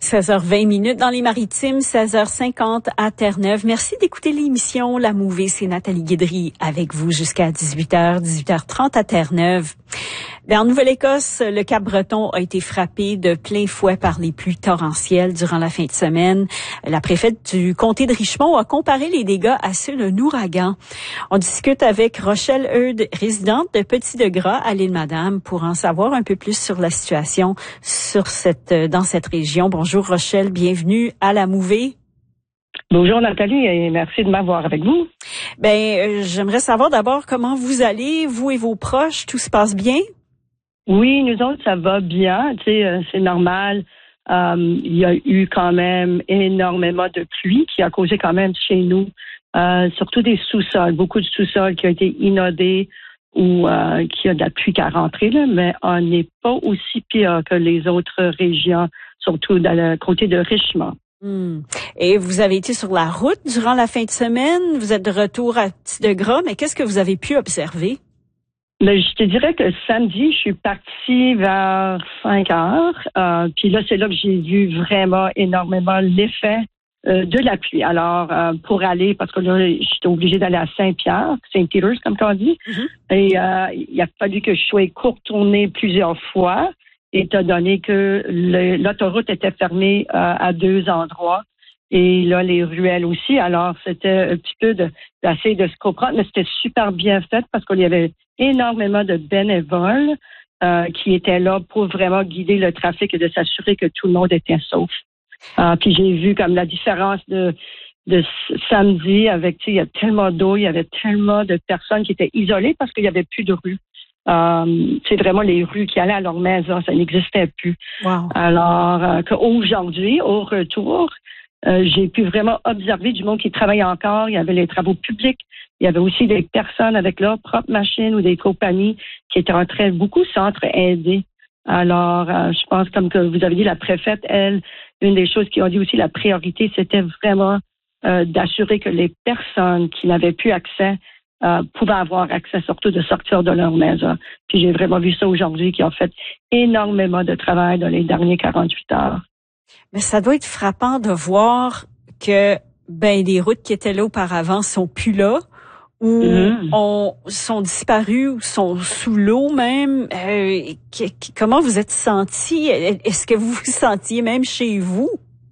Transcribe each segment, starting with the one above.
16h20 dans les Maritimes, 16h50 à Terre-Neuve. Merci d'écouter l'émission La Mouvée. C'est Nathalie Guidry avec vous jusqu'à 18h, 18h30 à Terre-Neuve. En Nouvelle-Écosse, le Cap-Breton a été frappé de plein fouet par les pluies torrentielles durant la fin de semaine. La préfète du comté de Richmond a comparé les dégâts à ceux d'un ouragan. On discute avec Rochelle Heard, résidente de Petit-de-Gras à l'Île-Madame, pour en savoir un peu plus sur la situation dans cette région. Bonjour Rochelle, bienvenue à La Mouvée. Bonjour Nathalie et merci de m'avoir avec vous. J'aimerais savoir d'abord comment vous allez, vous et vos proches, tout se passe bien? Oui, nous autres, ça va bien, c'est normal. Il y a eu quand même énormément de pluie qui a causé quand même chez nous, surtout des sous-sols, beaucoup de sous-sols qui ont été inondés ou qui a de la pluie qui a rentré, là, mais on n'est pas aussi pire que les autres régions, surtout dans le côté de Richmond. Et vous avez été sur la route durant la fin de semaine, vous êtes de retour à Petit-de-Gras, mais qu'est-ce que vous avez pu observer? Je te dirais que samedi, je suis partie vers 5 heures. Puis là, c'est là que j'ai vu vraiment énormément l'effet de la pluie. Alors, pour aller, parce que là, j'étais obligée d'aller à Saint-Pierre, Saint-Peters, comme on dit. Et il a fallu que je sois contournée plusieurs fois, étant donné que l'autoroute était fermée à 2 endroits. Et là, les ruelles aussi. Alors, c'était un petit peu d'essayer de se comprendre, mais c'était super bien fait parce qu'il y avait énormément de bénévoles qui étaient là pour vraiment guider le trafic et de s'assurer que tout le monde était sauf. Puis j'ai vu comme la différence de samedi avec, il y a tellement d'eau, il y avait tellement de personnes qui étaient isolées parce qu'il n'y avait plus de rue. C'est vraiment les rues qui allaient à leur maison, ça n'existait plus. Wow. Alors qu'aujourd'hui, au retour, j'ai pu vraiment observer du monde qui travaille encore. Il y avait les travaux publics. Il y avait aussi des personnes avec leurs propres machines ou des compagnies qui étaient en train beaucoup s'entraider. Alors, je pense, comme que vous avez dit, la préfète, elle, une des choses qu'ils ont dit aussi, la priorité, c'était vraiment d'assurer que les personnes qui n'avaient plus accès pouvaient avoir accès, surtout de sortir de leur maison. Puis j'ai vraiment vu ça aujourd'hui, qui ont fait énormément de travail dans les derniers 48 heures. Mais ça doit être frappant de voir que des routes qui étaient là auparavant sont plus là, ou sont disparues, ou sont sous l'eau même. Comment vous êtes senti? Est-ce que vous vous sentiez même chez vous?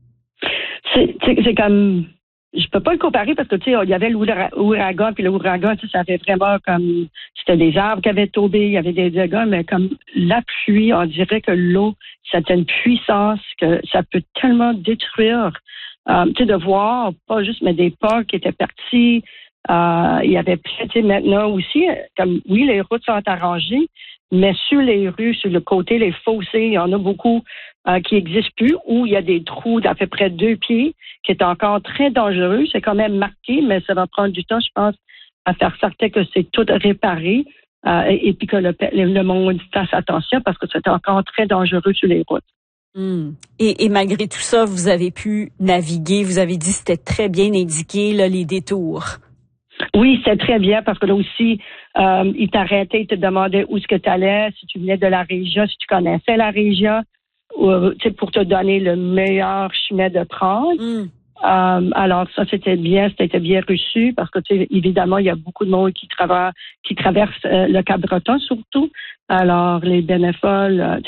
C'est comme, je peux pas le comparer parce que il y avait l'ouragan, puis l'ouragan, ça avait vraiment comme, c'était des arbres qui avaient tombé, il y avait des dégâts, mais comme la pluie, on dirait que l'eau, ça a une puissance que ça peut tellement détruire. De voir, pas juste, mais des pas qui étaient partis. Il y avait maintenant aussi, comme oui, les routes sont arrangées, mais sur les rues, sur le côté, les fossés, il y en a beaucoup qui n'existent plus, où il y a des trous d'à peu près 2 pieds qui est encore très dangereux. C'est quand même marqué, mais ça va prendre du temps, je pense, à faire certain que c'est tout réparé et puis que le monde fasse attention parce que c'est encore très dangereux sur les routes. Et malgré tout ça, vous avez pu naviguer. Vous avez dit que c'était très bien indiqué, là, les détours. Oui, c'est très bien parce que là aussi, ils t'arrêtaient, ils te demandaient où est-ce que tu allais, si tu venais de la région, si tu connaissais la région, pour te donner le meilleur chemin de prendre. Alors ça, c'était bien reçu parce que évidemment, il y a beaucoup de monde qui traverse le Cap-Breton surtout. Alors les bénévoles,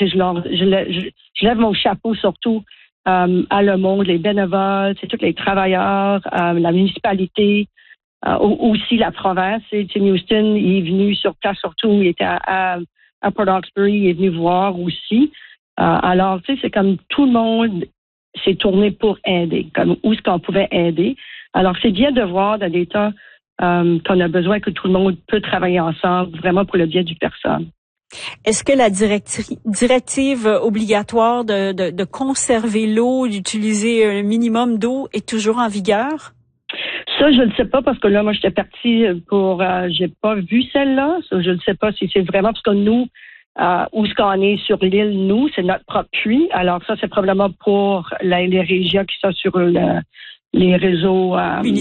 je lève mon chapeau surtout à le monde, les bénévoles, c'est tous les travailleurs, la municipalité. Aussi la province, Tim Houston, il est venu sur place surtout, il était à Port Hawkesbury, il est venu voir aussi. Alors, c'est comme tout le monde s'est tourné pour aider, comme où est-ce qu'on pouvait aider. Alors, c'est bien de voir dans des temps qu'on a besoin que tout le monde peut travailler ensemble, vraiment pour le bien du personne. Est-ce que la directive obligatoire de conserver l'eau, d'utiliser un minimum d'eau est toujours en vigueur? Ça, je ne sais pas parce que là, moi, j'étais partie j'ai pas vu celle-là. Ça, je ne sais pas si c'est vraiment parce que nous, où ce qu'on est sur l'île, nous, c'est notre propre puits. Alors ça, c'est probablement pour les régions qui sont sur les réseaux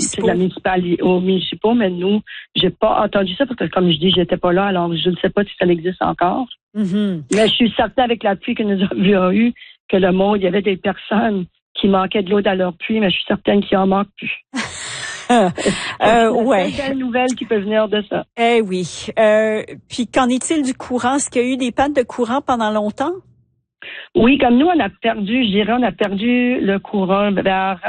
municipaux, mais nous, j'ai pas entendu ça parce que, comme je dis, j'étais pas là. Alors, je ne sais pas si ça existe encore. Mais je suis certaine avec la pluie que nous avions eue que le monde, il y avait des personnes qu'il manquait de l'eau dans leur puits, mais je suis certaine qu'il en manque plus. Ouais. C'est une belle nouvelle qui peut venir de ça. Eh oui. Puis qu'en est-il du courant? Est-ce qu'il y a eu des pannes de courant pendant longtemps? Oui, comme nous, on a perdu le courant vers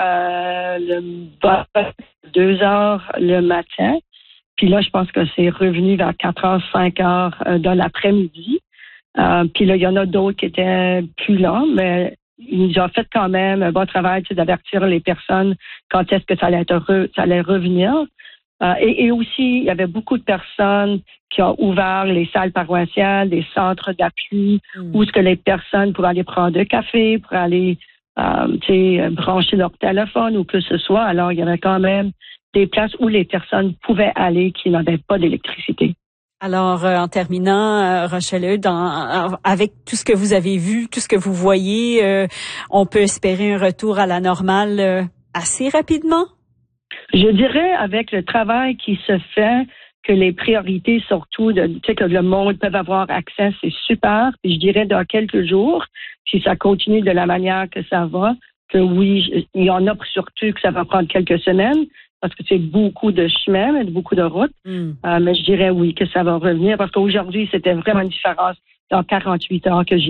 2 heures le matin. Puis là, je pense que c'est revenu vers 4 heures, 5 heures de l'après-midi. Puis là, il y en a d'autres qui étaient plus lents, mais ils nous ont fait quand même un bon travail d'avertir les personnes quand est-ce que ça allait revenir. Et aussi, il y avait beaucoup de personnes qui ont ouvert les salles paroissiales, des centres d'appui, où est-ce que les personnes pouvaient aller prendre un café, pour aller brancher leur téléphone ou que ce soit. Alors, il y avait quand même des places où les personnes pouvaient aller qui n'avaient pas d'électricité. Alors, en terminant, Rochelle, avec tout ce que vous avez vu, tout ce que vous voyez, on peut espérer un retour à la normale assez rapidement? Je dirais, avec le travail qui se fait, que les priorités, surtout, que le monde peut avoir accès, c'est super. Puis je dirais, dans quelques jours, si ça continue de la manière que ça va, que oui, il y en a surtout que ça va prendre quelques semaines, parce que c'est beaucoup de chemins, beaucoup de routes. Mais je dirais oui, que ça va revenir, parce qu'aujourd'hui, c'était vraiment une différence dans 48 heures que j'ai